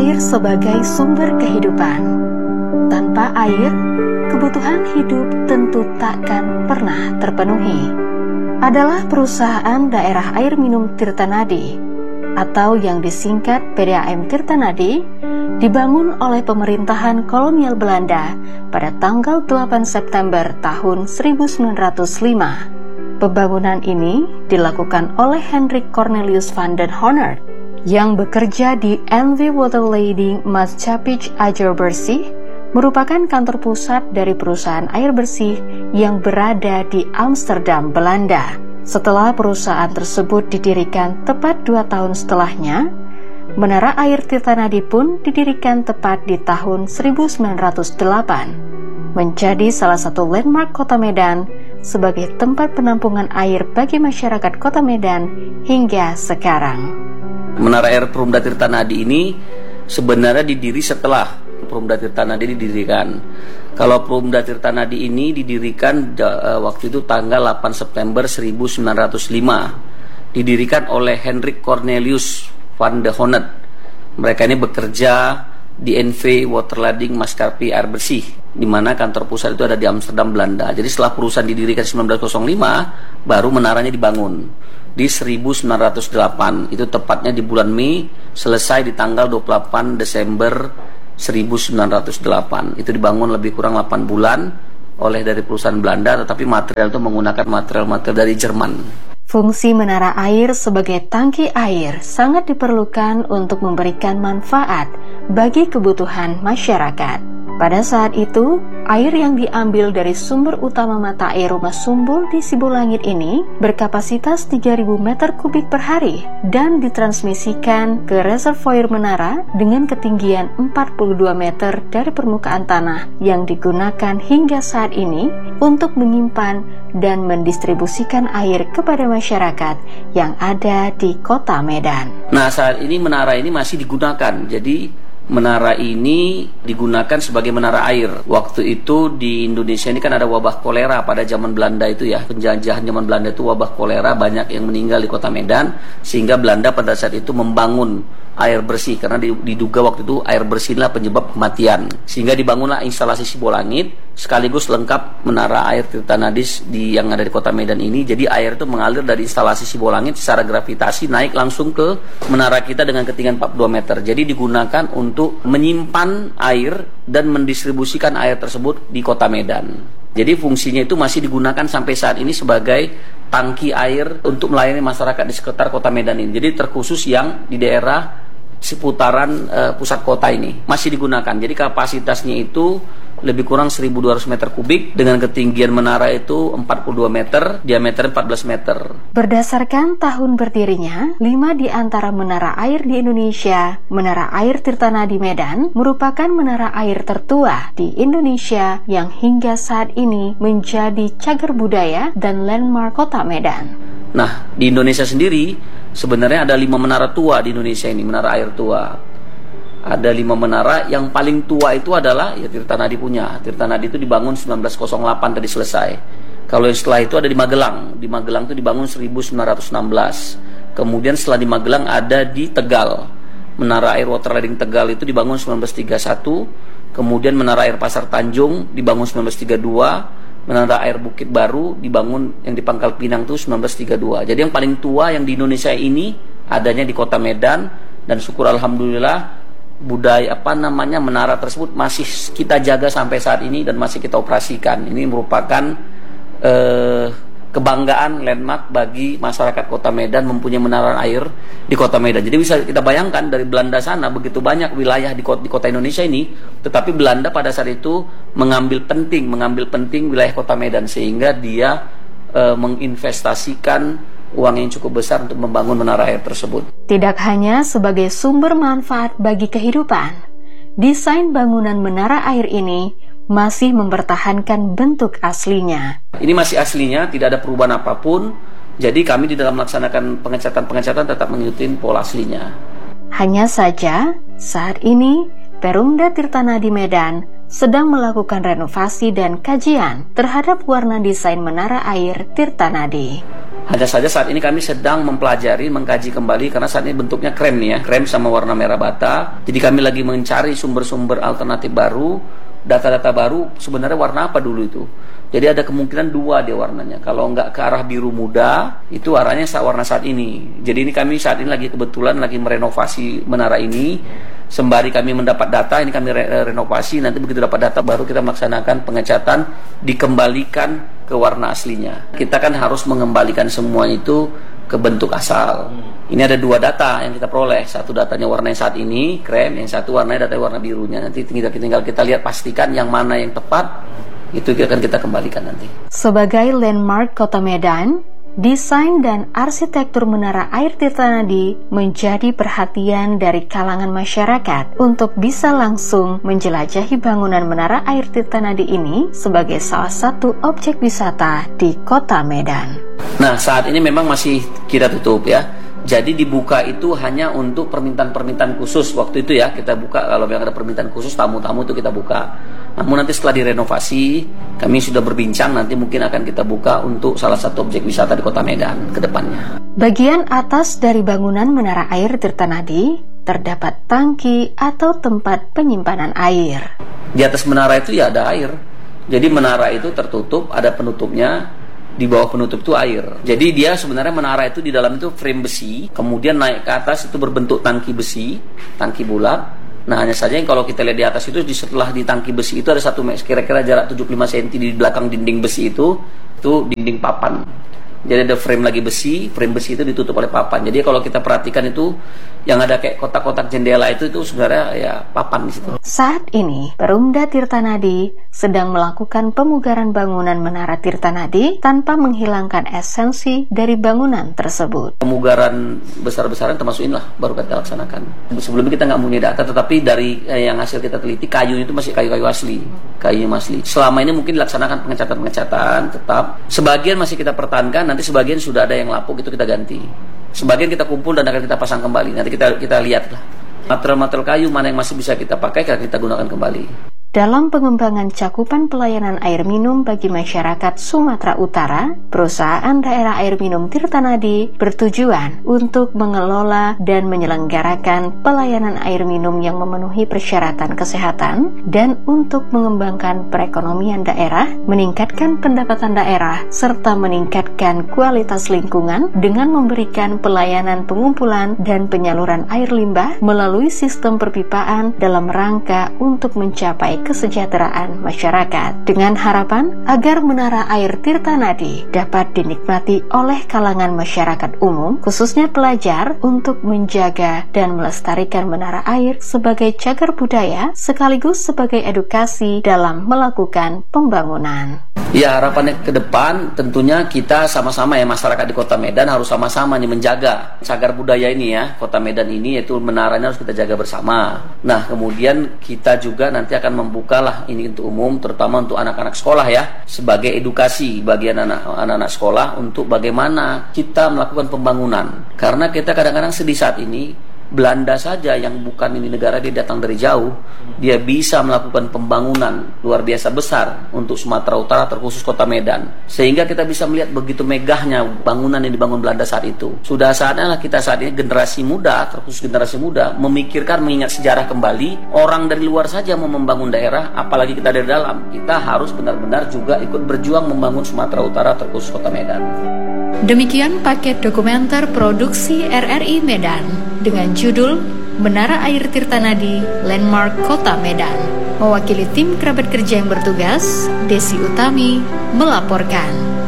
Air sebagai sumber kehidupan. Tanpa air, kebutuhan hidup tentu takkan pernah terpenuhi. Adalah perusahaan daerah air minum Tirtanadi, atau yang disingkat PDAM Tirtanadi, dibangun oleh pemerintahan kolonial Belanda pada tanggal 8 September tahun 1905. Pembangunan ini dilakukan oleh Hendrik Cornelius van den Honert yang bekerja di NV Waterleiding Maatschappij Air Bersih, merupakan kantor pusat dari perusahaan air bersih yang berada di Amsterdam, Belanda. Setelah perusahaan tersebut didirikan tepat 2 tahun setelahnya, Menara Air Tirtanadi pun didirikan tepat di tahun 1908, menjadi salah satu landmark Kota Medan sebagai tempat penampungan air bagi masyarakat Kota Medan hingga sekarang. Menara Air Perumda Tirtanadi ini sebenarnya didiri setelah Perumda Tirtanadi didirikan. Kalau Perumda Tirtanadi ini didirikan waktu itu tanggal 8 September 1905. Didirikan oleh Hendrik Cornelius van den Honert. Mereka ini bekerja di NV Waterleiding Maatschappij Air Bersih, di mana kantor pusat itu ada di Amsterdam, Belanda. Jadi setelah perusahaan didirikan 1905, baru menaranya dibangun di 1908. Itu tepatnya di bulan Mei, selesai di tanggal 28 Desember 1908. Itu dibangun lebih kurang 8 bulan oleh dari perusahaan Belanda, tetapi material itu menggunakan material dari Jerman. Fungsi menara air sebagai tangki air sangat diperlukan untuk memberikan manfaat bagi kebutuhan masyarakat. Pada saat itu, air yang diambil dari sumber utama mata air Rumah Sumbul di Sibolangit ini berkapasitas 3.000 meter kubik per hari dan ditransmisikan ke reservoir menara dengan ketinggian 42 meter dari permukaan tanah yang digunakan hingga saat ini untuk menyimpan dan mendistribusikan air kepada masyarakat yang ada di Kota Medan. Nah, saat ini menara ini masih digunakan. Jadi menara ini digunakan sebagai menara air. Waktu itu di Indonesia ini kan ada wabah kolera pada zaman Belanda itu ya. Penjajahan zaman Belanda itu wabah kolera, banyak yang meninggal di Kota Medan, sehingga Belanda pada saat itu membangun air bersih karena diduga waktu itu air bersihlah penyebab kematian. Sehingga dibangunlah instalasi Sibolangit sekaligus lengkap menara air Tirtanadi yang ada di Kota Medan ini. Jadi air itu mengalir dari instalasi Sibolangit secara gravitasi naik langsung ke menara kita dengan ketinggian 42 meter. Jadi digunakan untuk menyimpan air dan mendistribusikan air tersebut di Kota Medan. Jadi fungsinya itu masih digunakan sampai saat ini sebagai tangki air untuk melayani masyarakat di sekitar Kota Medan ini. Jadi terkhusus yang di daerah seputaran pusat kota ini masih digunakan. Jadi kapasitasnya itu lebih kurang 1.200 meter kubik dengan ketinggian menara itu 42 meter, diameter 14 meter. Berdasarkan tahun berdirinya, 5 di antara menara air di Indonesia, Menara Air Tirtanadi Medan merupakan menara air tertua di Indonesia yang hingga saat ini menjadi cagar budaya dan landmark Kota Medan. Nah, di Indonesia sendiri sebenarnya ada 5 menara tua di Indonesia ini, menara air tua. Ada 5 menara, yang paling tua itu adalah ya Tirtanadi punya. Tirtanadi itu dibangun 1908 tadi selesai. Kalau yang setelah itu ada di Magelang. Di Magelang itu dibangun 1916. Kemudian setelah di Magelang ada di Tegal. Menara Air Waterleiding Tegal itu dibangun 1931. Kemudian Menara Air Pasar Tanjung dibangun 1932. Menara Air Bukit Baru dibangun yang di Pangkal Pinang itu 1932. Jadi yang paling tua yang di Indonesia ini adanya di Kota Medan, dan syukur alhamdulillah budaya menara tersebut masih kita jaga sampai saat ini dan masih kita operasikan. Ini merupakan kebanggaan landmark bagi masyarakat Kota Medan mempunyai menara air di Kota Medan. Jadi bisa kita bayangkan dari Belanda sana begitu banyak wilayah di kota Indonesia ini, tetapi Belanda pada saat itu mengambil penting wilayah Kota Medan sehingga dia menginvestasikan uang yang cukup besar untuk membangun menara air tersebut. Tidak hanya sebagai sumber manfaat bagi kehidupan, desain bangunan menara air ini masih mempertahankan bentuk aslinya. Ini masih aslinya, tidak ada perubahan apapun. Jadi kami di dalam melaksanakan pengecatan tetap mengikuti pola aslinya. Hanya saja, saat ini Perumda Tirtanadi Medan sedang melakukan renovasi dan kajian terhadap warna desain menara air Tirtanadi. Hanya saja saat ini kami sedang mempelajari, mengkaji kembali karena saat ini bentuknya krem nih ya, krem sama warna merah bata. Jadi kami lagi mencari sumber-sumber alternatif baru, data-data baru sebenarnya warna apa dulu itu. Jadi ada kemungkinan dua dia warnanya. Kalau nggak ke arah biru muda, itu warnanya warna saat ini. Jadi ini kami saat ini lagi kebetulan lagi merenovasi menara ini. Sembari kami mendapat data, ini kami renovasi. Nanti begitu dapat data baru kita melaksanakan pengecatan, dikembalikan ke warna aslinya. Kita kan harus mengembalikan semua itu ke bentuk asal. Ini ada dua data yang kita peroleh. Satu datanya warna yang saat ini krem, yang satu warnanya data warna birunya. Nanti tinggal kita lihat pastikan yang mana yang tepat. Itu akan kita kembalikan nanti. Sebagai landmark Kota Medan, desain dan arsitektur Menara Air Tirtanadi menjadi perhatian dari kalangan masyarakat untuk bisa langsung menjelajahi bangunan Menara Air Tirtanadi ini sebagai salah satu objek wisata di Kota Medan. Nah, saat ini memang masih kita tutup ya. Jadi dibuka itu hanya untuk permintaan-permintaan khusus. Waktu itu ya kita buka, kalau memang ada permintaan khusus tamu-tamu itu kita buka. Namun nanti setelah direnovasi, kami sudah berbincang nanti mungkin akan kita buka untuk salah satu objek wisata di Kota Medan ke depannya. Bagian atas dari bangunan Menara Air Tirtanadi terdapat tangki atau tempat penyimpanan air. Di atas menara itu ya ada air. Jadi menara itu tertutup, ada penutupnya. Di bawah penutup itu air. Jadi dia sebenarnya menara itu di dalam itu frame besi, kemudian naik ke atas itu berbentuk tangki besi, tangki bulat. Nah, hanya saja kalau kita lihat di atas itu setelah di tangki besi itu ada satu kira-kira jarak 75 cm di belakang dinding besi itu dinding papan. Jadi ada frame lagi besi, frame besi itu ditutup oleh papan. Jadi kalau kita perhatikan itu yang ada kayak kotak-kotak jendela itu sebenarnya ya papan di situ. Saat ini, Perumda Tirtanadi sedang melakukan pemugaran bangunan Menara Tirtanadi tanpa menghilangkan esensi dari bangunan tersebut. Pemugaran besar-besaran termasuk inilah baru kita laksanakan. Sebelumnya kita nggak punya data, tetapi dari yang hasil kita teliti kayu itu masih kayu-kayu asli, kayu asli. Selama ini mungkin dilaksanakan pengecatan-pengecatan tetap. Sebagian masih kita pertahankan, nanti sebagian sudah ada yang lapuk itu kita ganti. Sebagian kita kumpul dan akan kita pasang kembali. Nanti kita lihat lah material-material kayu mana yang masih bisa kita pakai, kita gunakan kembali. Dalam pengembangan cakupan pelayanan air minum bagi masyarakat Sumatera Utara, perusahaan daerah air minum Tirtanadi bertujuan untuk mengelola dan menyelenggarakan pelayanan air minum yang memenuhi persyaratan kesehatan dan untuk mengembangkan perekonomian daerah, meningkatkan pendapatan daerah, serta meningkatkan kualitas lingkungan dengan memberikan pelayanan pengumpulan dan penyaluran air limbah melalui sistem perpipaan dalam rangka untuk mencapai kesejahteraan masyarakat dengan harapan agar Menara Air Tirtanadi dapat dinikmati oleh kalangan masyarakat umum khususnya pelajar untuk menjaga dan melestarikan menara air sebagai cagar budaya sekaligus sebagai edukasi dalam melakukan pembangunan. Ya, harapannya ke depan tentunya kita sama-sama ya masyarakat di Kota Medan harus sama-sama nih menjaga cagar budaya ini ya. Kota Medan ini yaitu menaranya harus kita jaga bersama. Nah, kemudian kita juga nanti akan membukalah ini untuk umum terutama untuk anak-anak sekolah ya sebagai edukasi bagi anak-anak sekolah untuk bagaimana kita melakukan pembangunan. Karena kita kadang-kadang sedih saat ini Belanda saja yang bukan ini negara dia datang dari jauh, dia bisa melakukan pembangunan luar biasa besar untuk Sumatera Utara terkhusus Kota Medan. Sehingga kita bisa melihat begitu megahnya bangunan yang dibangun Belanda saat itu. Sudah saatnya lah kita saat ini generasi muda, terkhusus generasi muda memikirkan mengingat sejarah kembali. Orang dari luar saja mau membangun daerah, apalagi kita dari dalam. Kita harus benar-benar juga ikut berjuang membangun Sumatera Utara terkhusus Kota Medan. Demikian paket dokumenter produksi RRI Medan dengan judul Menara Air Tirtanadi, Landmark Kota Medan. Mewakili tim kerabat kerja yang bertugas, Desi Utami melaporkan.